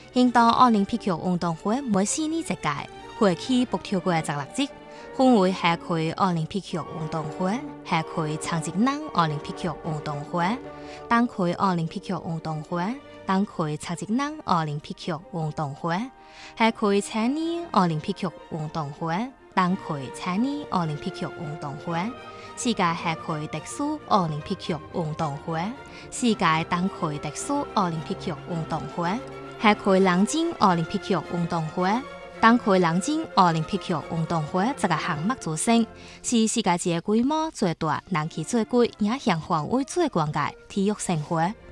印度奧林匹克運動會每4年一屆，會期北跳過16日，分為夏季奧林匹克運動會、夏季長職能奧林匹克運動會、冬季奧林匹克運動會、冬季長職能奧林匹克運動會、夏季青年奧林匹克運動會、冬季青年奧林匹克運動會、世界夏季特殊奧林匹克運動會、世界冬季特殊奧林匹克運動會、夏季冷靜奧林匹克運動會、冬季冷靜奧林匹克運動會這個項目組成，是世界級規模最大、人氣最貴、也向範圍最廣嘅體育盛會。